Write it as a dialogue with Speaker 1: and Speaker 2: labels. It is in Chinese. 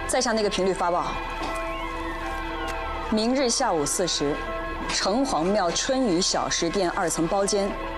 Speaker 1: 再向那个频率发报。明日下午4时，城隍庙春雨小食店2层包间